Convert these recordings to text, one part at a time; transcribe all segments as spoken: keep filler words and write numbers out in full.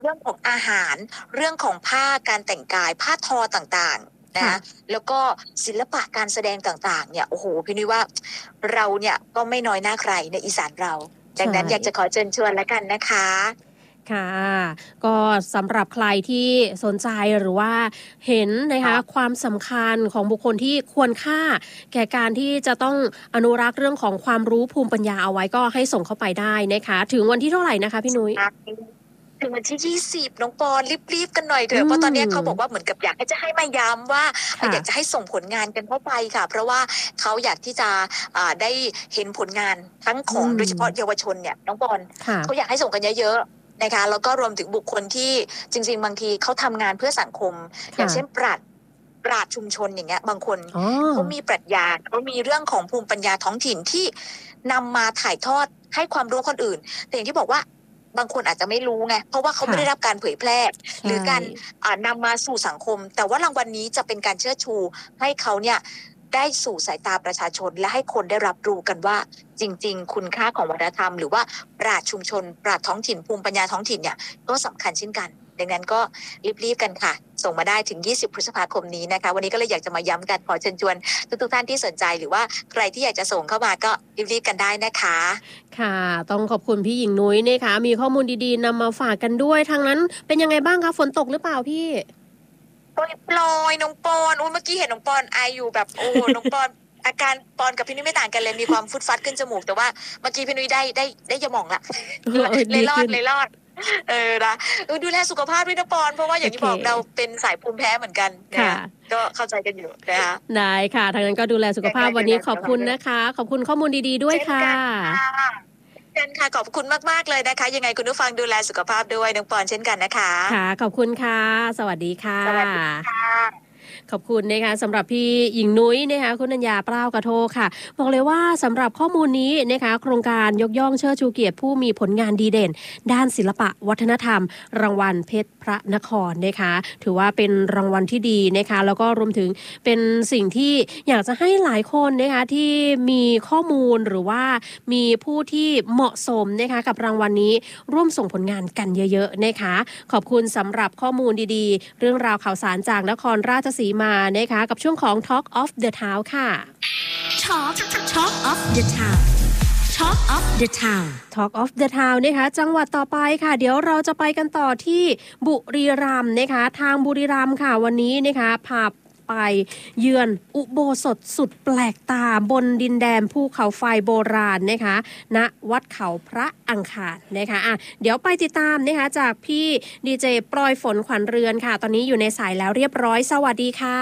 เรื่องของอาหารเรื่องของผ้าการแต่งกายผ้าทอต่างๆนะแล้วก็ศิลปะการแสดงต่างๆเนี่ยโอ้โหพี่นุ้ยว่าเราเนี่ยก็ไม่น้อยหน้าใครในอีสานเราดังนั้นอยากจะขอเชิญชวนแล้วกันนะคะค่ะก็สำหรับใครที่สนใจหรือว่าเห็นนะคะความสำคัญของบุคคลที่ควรค่าแก่การที่จะต้องอนุรักษ์เรื่องของความรู้ภูมิปัญญาเอาไว้ก็ให้ส่งเข้าไปได้นะคะถึงวันที่เท่าไหร่นะคะพี่นุ้ยถึงวันที่ยี่สิบน้องปอนรีบๆกันหน่อยเถอะเพราะตอนนี้เขาบอกว่าเหมือนกับอยากให้จะให้มาย้ำว่าอยากจะให้ส่งผลงานกันเข้าไปค่ะเพราะว่าเขาอยากที่จะได้เห็นผลงานทั้งของโดยเฉพาะเยาวชนเนี่ยน้องปอนเขาอยากให้ส่งกันเยอะๆนะคะแล้วก็รวมถึงบุคคลที่จริงๆบางทีเขาทำงานเพื่อสังคมอย่างเช่นปราชญ์ปราชญ์ชุมชนอย่างเงี้ยบางคนเขามีปรัชญาเขามีเรื่องของภูมิปัญญาท้องถิ่นที่นำมาถ่ายทอดให้ความรู้คนอื่นแต่อย่างที่บอกว่าบางคนอาจจะไม่รู้ไงเพราะว่าเขาไม่ได้รับการเผยแพร่หรือการนำมาสู่สังคมแต่ว่ารางวัลนี้จะเป็นการเชิดชูให้เขาเนี่ยได้สู่สายตาประชาชนและให้คนได้รับรู้กันว่าจริงๆคุณค่าของวัฒนธรรมหรือว่าปราชญ์ชุมชนปราชญ์ท้องถิ่นภูมิปัญญาท้องถิ่นเนี่ยก็สำคัญเช่นกันดังนั้นก็รีบๆกันค่ะส่งมาได้ถึงยี่สิบพฤษภาคมนี้นะคะวันนี้ก็เลยอยากจะมาย้ำกันขอเชิญชวนทุกๆท่านที่สนใจหรือว่าใครที่อยากจะส่งเข้ามาก็รีบๆกันได้นะคะค่ะต้องขอบคุณพี่หญิงนุ้ยนะคะมีข้อมูลดีๆนำมาฝากกันด้วยทางนั้นเป็นยังไงบ้างคะฝนตกหรือเปล่าพี่ปลอยปลอยน้องปอนอุ้ยเมื่อกี้เห็นน้องปอนไออยู่แบบโอ้น้องปอนอาการปอนกับพี่นุ้ยไม่ต่างกันเลยมีความฟุดฟัดขึ้นจมูกแต่ว่าเมื่อกี้พี่นุ้ยได้ได้ได้ยาหม่องละเลยรอดเลยรอดเออนะดูแลสุขภาพด้วยนะปอนเพราะว่าอย่างที่บอกเราเป็นสายภูมิแพ้เหมือนกันนะก็เข้าใจกันอยู่นะคะได้ค่ะทางนั้นก็ดูแลสุขภาพวันนี้ขอบคุณนะคะขอบคุณข้อมูลดีๆด้วยค่ะเช่นค่ะขอบคุณมากๆเลยนะคะยังไงคุณผู้ฟังดูแลสุขภาพด้วยน้องปอนเช่นกันนะคะค่ะขอบคุณค่ะสวัสดีค่ะสวัสดีค่ะขอบคุณนะคะสำหรับพี่หญิงนุ้ยนะคะคุณัญญาเปล่ากระโทค่ะบอกเลยว่าสำหรับข้อมูลนี้นะคะโครงการยกย่องเชิดชูเกียรติผู้มีผลงานดีเด่นด้านศิลปะวัฒนธรรมรางวัลเพชรพระนครนะคะถือว่าเป็นรางวัลที่ดีนะคะแล้วก็รวมถึงเป็นสิ่งที่อยากจะให้หลายคนนะคะที่มีข้อมูลหรือว่ามีผู้ที่เหมาะสมนะคะกับรางวัลนี้ร่วมส่งผลงานกันเยอะๆนะคะขอบคุณสำหรับข้อมูลดีๆเรื่องราวข่าวสารจากนครราชสีมานะคะกับช่วงของ Talk of the Town ค่ะ Talk Talk of the Town Talk of the Town Talk of the Town นะคะจังหวัดต่อไปค่ะเดี๋ยวเราจะไปกันต่อที่บุรีรัมย์นะคะทางบุรีรัมย์ค่ะวันนี้นะคะพาไปเยือนอุโบสถสุดแปลกตาบนดินแดนภูเขาไฟโบราณนะคะณวัดเขาพระอังคารนะคะอ่ะเดี๋ยวไปติดตามนะคะจากพี่ดีเจปลอยฝนขวัญเรือนค่ะตอนนี้อยู่ในสายแล้วเรียบร้อยสวัสดีค่ะ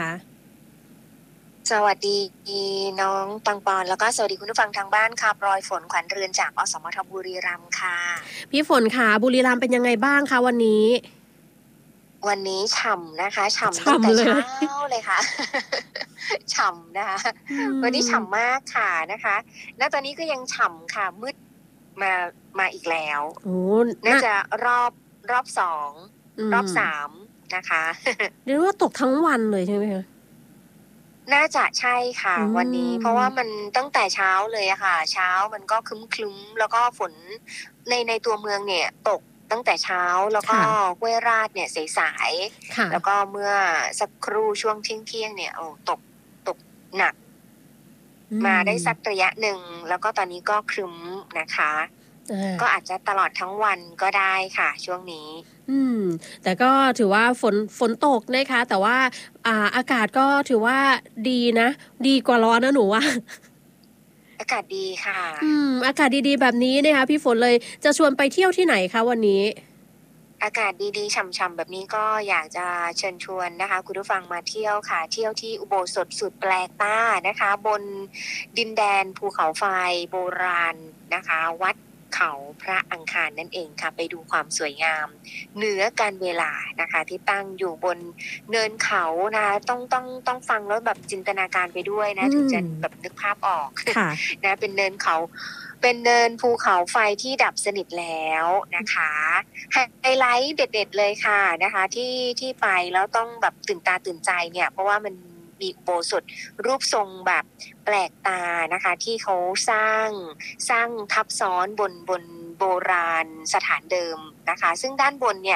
สวัสดีน้องปังปอนแล้วก็สวัสดีคุณผู้ฟังทางบ้านค่ะปลอยฝนขวัญเรือนจากอสมทบุรีรัมย์ค่ะพี่ฝนค่ะบุรีรัมย์เป็นยังไงบ้างคะวันนี้วันนี้ฉ่ำนะคะฉ่ำตั้งแต่เช้าเลยค่ะฉ่ำนะคะวันนี้ฉ่ำมากค่ะนะคะณตอนนี้ก็ยังฉ่ำค่ะมืดมามาอีกแล้วน่าจะรอบรอบสองรอบสามนะคะเรียกว่าตกทั้งวันเลยใช่ไหมคะน่าจะใช่ค่ะวันนี้เพราะว่ามันตั้งแต่เช้าเลยอะค่ะเช้ามันก็ครึ้มๆแล้วก็ฝนในในตัวเมืองเนี่ยตกตั้งแต่เช้าแล้วก็ห้วยราชเนี่ยสายๆแล้วก็เมื่อสักครู่ช่วงเที่ยงๆเนี่ยโอ้ตกตกหนักมาได้สักระยะหนึ่งแล้วก็ตอนนี้ก็ครึ้มนะคะก็อาจจะตลอดทั้งวันก็ได้ค่ะช่วงนี้อืมแต่ก็ถือว่าฝนฝนตกนะคะแต่ว่าอ่าอากาศก็ถือว่าดีนะดีกว่าร้อนนะหนูว่าอากาศดีค่ะอืมอากาศดีๆแบบนี้นะคะพี่ฝนเลยจะชวนไปเที่ยวที่ไหนคะวันนี้อากาศดีๆฉ่ำๆแบบนี้ก็อยากจะเชิญชวนนะคะคุณผู้ฟังมาเที่ยวค่ะเที่ยวที่อุโบสถสุดแปลกตานะคะบนดินแดนภูเขาไฟโบราณนะคะวัดเขาพระอังคารนั่นเองค่ะไปดูความสวยงามเหนือการเวลานะคะที่ตั้งอยู่บนเนินเขานะคะต้องต้องต้องฟังแล้วแบบจินตนาการไปด้วยนะถึงจะแบบนึกภาพออกนะเป็นเนินเขาเป็นเนินภูเขาไฟที่ดับสนิทแล้วนะคะไฮไลท์เด็ดๆเลยค่ะนะคะที่ที่ไปแล้วต้องแบบตื่นตาตื่นใจเนี่ยเพราะว่ามันมีอุโบสถรูปทรงแบบแปลกตานะคะที่เขาสร้างสร้างทับซ้อนบนบนโบราณสถานเดิมนะคะซึ่งด้านบนเนี่ย